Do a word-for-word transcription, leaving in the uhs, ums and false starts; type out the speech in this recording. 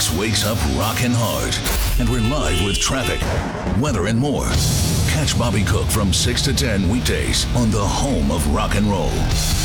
Fox wakes up rockin' hard. And we're live with traffic, weather, and more. Catch Bobby Cook from six to ten weekdays on the home of rock and roll.